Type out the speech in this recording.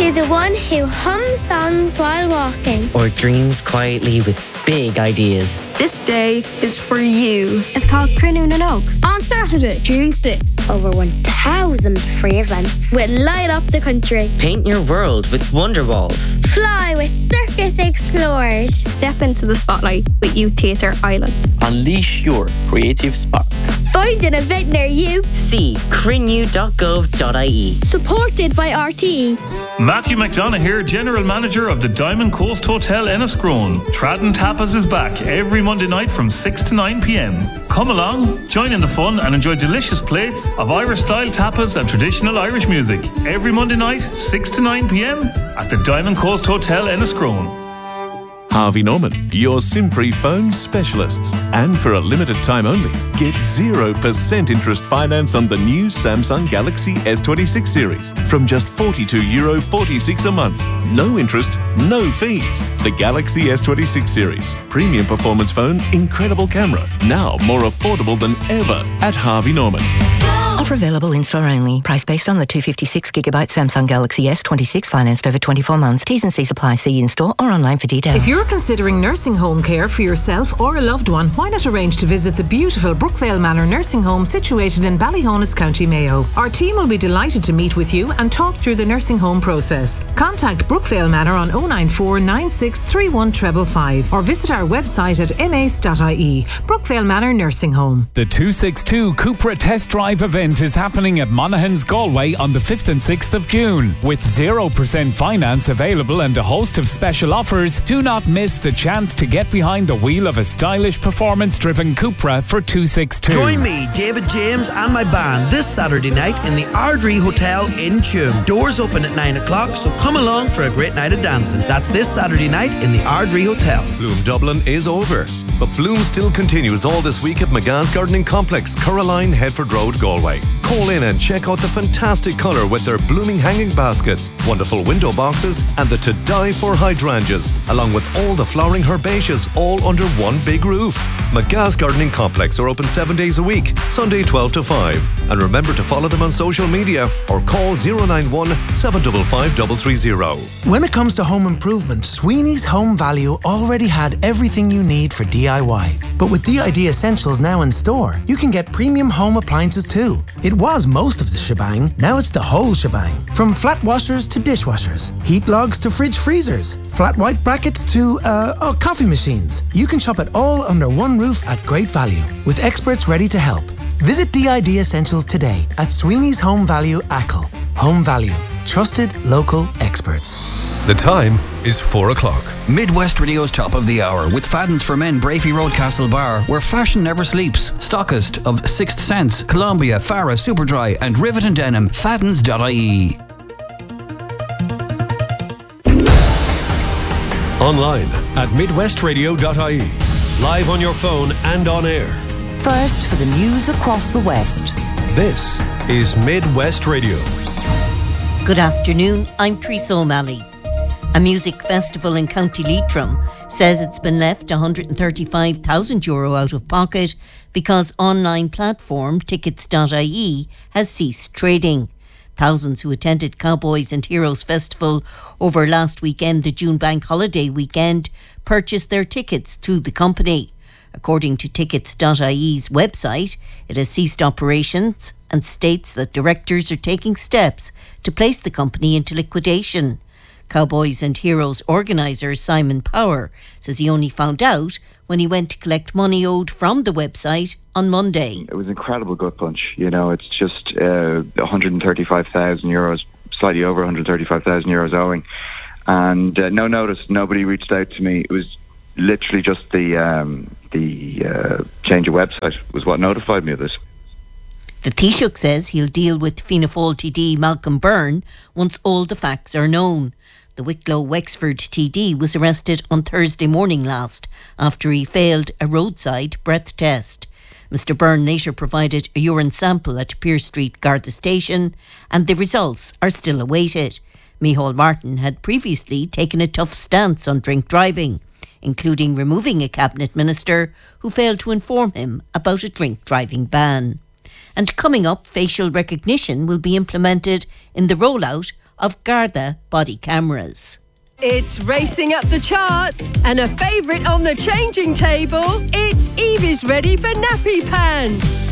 To the one who hums songs while walking. Or dreams quietly with big ideas. This day is for you. It's called Cruinniú na nÓg. On Saturday, June 6th. Over 1,000 free events. With Light Up the Country. Paint your world with Wonder Walls. Fly with Circus Explorers. Step into the spotlight with Youth Theatre Ireland. Unleash your creative spark. Find an event near you. See cruinniu.gov.ie. Supported by RTE. Matthew McDonough here, General Manager of the Diamond Coast Hotel Enniscrone. Tradden Tapas is back every Monday night from 6 to 9 p.m. Come along, join in the fun and enjoy delicious plates of Irish-style tapas and traditional Irish music. Every Monday night, 6 to 9 p.m. at the Diamond Coast Hotel Enniscrone. Harvey Norman, your SIM-free phone specialists. And for a limited time only, get 0% interest finance on the new Samsung Galaxy S26 series from just €42.46 a month. No interest, no fees. The Galaxy S26 series. Premium performance phone, incredible camera. Now more affordable than ever at Harvey Norman. Offer available in-store only. Price based on the 256GB Samsung Galaxy S26 financed over 24 months. T's and C's apply. See in-store or online for details. If you're considering nursing home care for yourself or a loved one, why not arrange to visit the beautiful Brookvale Manor nursing home situated in Ballyhonus, County Mayo. Our team will be delighted to meet with you and talk through the nursing home process. Contact Brookvale Manor on 094 96 31 555 or visit our website at mace.ie. Brookvale Manor Nursing Home. The 262 Cupra Test Drive event is happening at Monaghan's Galway on the 5th and 6th of June. With 0% finance available and a host of special offers, do not miss the chance to get behind the wheel of a stylish performance-driven Cupra for 262. Join me, David James and my band this Saturday night in the Ardrey Hotel in Tuam. Doors open at 9 o'clock, so come along for a great night of dancing. That's this Saturday night in the Ardrey Hotel. Bloom Dublin is over, but Bloom still continues all this week at McGah's Gardening Complex, Coraline, Headford Road, Galway. Call in and check out the fantastic colour with their blooming hanging baskets, wonderful window boxes and the to die for hydrangeas, along with all the flowering herbaceaus all under one big roof. McGah's Gardening Complex are open 7 days a week, Sunday 12 to 5. And remember to follow them on social media or call 091 755 330. When it comes to home improvement, Sweeney's Home Value already had everything you need for DIY. But with DID Essentials now in store, you can get premium home appliances too. It was most of the shebang, now it's the whole shebang. From flat washers to dishwashers, heat logs to fridge freezers, flat white brackets to coffee machines. You can shop it all under one roof at great value, with experts ready to help. Visit DID Essentials today at Sweeney's Home Value Achill. Home Value. Trusted local experts. The time is 4 o'clock. Midwest Radio's top of the hour with Fadden's for Men, Brafey Road, Castlebar, where fashion never sleeps. Stockist of Sixth Sense, Columbia, Farah, Superdry and Rivet and Denim. Faddens.ie. Online at midwestradio.ie. Live on your phone and on air. First for the news across the West. This is Midwest Radio. Good afternoon, I'm Teresa O'Malley. A music festival in County Leitrim says it's been left €135,000 out of pocket because online platform tickets.ie has ceased trading. Thousands who attended Cowboys and Heroes Festival over last weekend, the June bank holiday weekend, purchased their tickets through the company. According to tickets.ie's website, it has ceased operations and states that directors are taking steps to place the company into liquidation. Cowboys and Heroes organiser Simon Power says he only found out when he went to collect money owed from the website on Monday. It was an incredible gut punch. You know, it's just €135,000, slightly over €135,000 owing. And no notice, nobody reached out to me. It was literally just the change of website was what notified me of this. The Taoiseach says he'll deal with Fianna Fáil TD Malcolm Byrne once all the facts are known. The Wicklow Wexford TD was arrested on Thursday morning last after he failed a roadside breath test. Mr Byrne later provided a urine sample at Pearse Street Garda Station and the results are still awaited. Micheál Martin had previously taken a tough stance on drink driving, including removing a cabinet minister who failed to inform him about a drink driving ban. And coming up, facial recognition will be implemented in the rollout of Garda body cameras. It's racing up the charts and a favourite on the changing table. It's Evie's ready for nappy pants.